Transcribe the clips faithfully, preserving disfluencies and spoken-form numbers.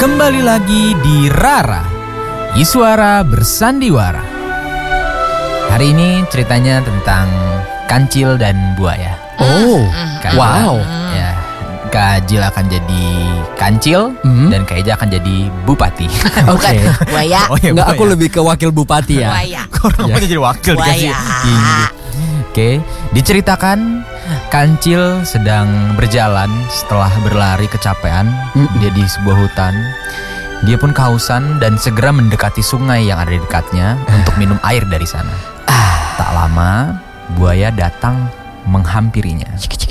Kembali lagi di Rara, Iswara Bersandiwara. Hari ini ceritanya tentang kancil dan buaya. Oh, Kak wow. Ajil, ya, Kak Ajil akan jadi kancil Mhm. dan Kak Eja akan jadi bupati. Oke. Buaya. Oh iya, Enggak, buaya. aku lebih ke wakil bupati ya. Buaya. Orang mau jadi wakil dikasih Buaya. tinggi. Oke, diceritakan kancil sedang berjalan setelah berlari kecapean. Mm. Dia di sebuah hutan. Dia pun kehausan dan segera mendekati sungai yang ada di dekatnya untuk minum air dari sana. Tak lama, buaya datang menghampirinya.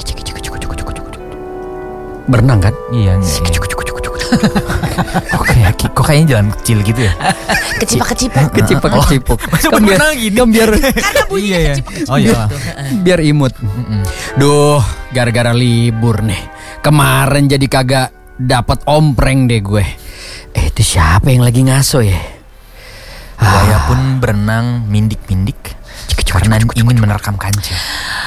Berenang kan? Iya, enggak ya. Kok kayak kok kayaknya jalan kecil gitu ya? Kecipak-kecipak. Kecipak-kecipuk. Masa Kan biar, berenang gini? kan biar, Karena bunyinya Iya, iya. kecipak-kecipak. Oh iya. biar imut. Duh, gara-gara libur nih. Kemarin jadi kagak dapat ompreng deh gue. Eh, itu siapa yang lagi ngaso ya? Buaya pun berenang mindik-mindik karena ingin menerkam kancil.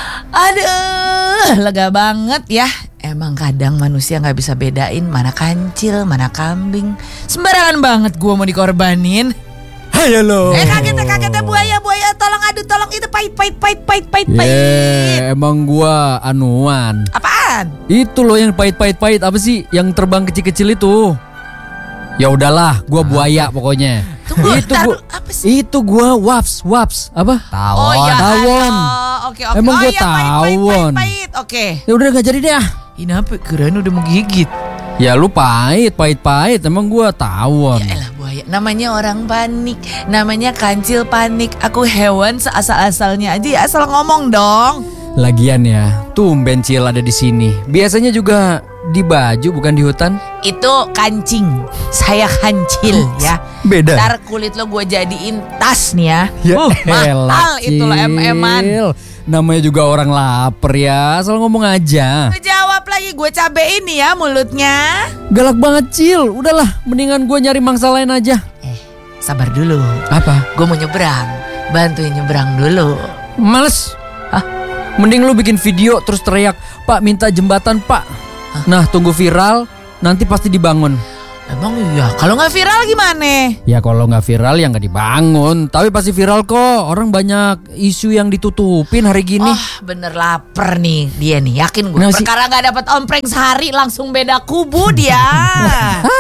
Aduh, lega banget ya. Emang kadang manusia gak bisa bedain mana kancil, mana kambing. Sembarangan banget gue mau dikorbanin. Hai lo. Eh kagetnya kagetnya buaya buaya tolong aduh tolong itu pahit pahit pahit pahit pahit pahit. Yeah, emang gua anuan. Apaan? Itu loh yang pahit-pahit-pahit apa sih? Yang terbang kecil-kecil itu. Ya udahlah, gua buaya pokoknya. Tunggu, itu ntar gua, dulu, apa sih? itu gua waps, waps, apa? Tawon. Oh ya, Tawon. halo. Oke oke. Emang oh, gua ya, pahit, pahit, tawon. pahit, pahit. Oke. Ya udah gak jadi deh ah. Ini apa? Kirain udah mau gigit. Ya lu pahit, pahit-pahit. Emang gua tawon. Ya elah buaya. Namanya orang panik. Namanya kancil panik. Aku hewan seasal-asalnya aja ya asal ngomong dong. Lagian ya, tumben Cil ada di sini. Biasanya juga di baju bukan di hutan. Itu kancing. Saya kancil ya. Beda. Ntar kulit lo gue jadiin tas nih ya. Ya Uh, elah, mahal itu lo em-eman. Cil. Namanya juga orang lapar ya, asal ngomong aja. Ngejawab lagi gue cabein nih ya mulutnya. Galak banget Cil, udahlah mendingan gue nyari mangsa lain aja. Eh sabar dulu. Apa? Gue mau nyebrang. Bantuin nyebrang dulu. Males. Hah? Mending lu bikin video terus teriak, Pak minta jembatan Pak. Hah? Nah tunggu viral, nanti pasti dibangun. Emang iya, kalau nggak viral gimana? Ya kalau nggak viral ya nggak dibangun. Tapi pasti viral kok. Orang banyak isu yang ditutupin hari gini. Oh bener lapar nih dia nih, yakin gue. Kenapa sih? Perkara nggak dapat ompreng sehari langsung beda kubu dia.